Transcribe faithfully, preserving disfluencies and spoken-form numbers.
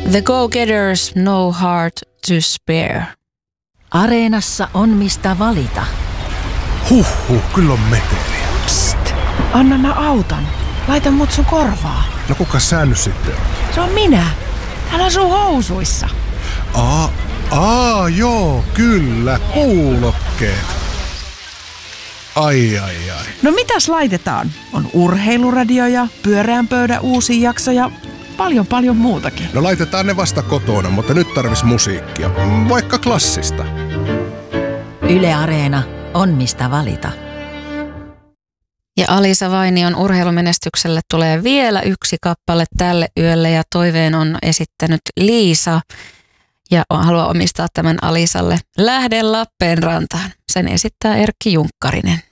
The Go-Getters, No Heart to Spare. Areenassa on mistä valita. Huhhuh, kyllä on meteliä. Psst, anna mä autan. Laita mut sun korvaa. No kuka sä nyt sitten on? Se on minä. Täällä on sun housuissa. Aa, aa, joo, kyllä, kuulokkeet. Ai, ai, ai. No mitäs laitetaan? On urheiluradio ja pyöreän pöydän uusi jakso ja paljon paljon muutakin. No laitetaan ne vasta kotona, mutta nyt tarvis musiikkia. Vaikka klassista. Yle Areena on mistä valita. Ja Alisa Vainion urheilumenestykselle tulee vielä yksi kappale tälle yölle ja toiveen on esittänyt Liisa ja haluaa omistaa tämän Alisalle. Lähde Lappeenrantaan. Sen esittää Erkki Junkkarinen.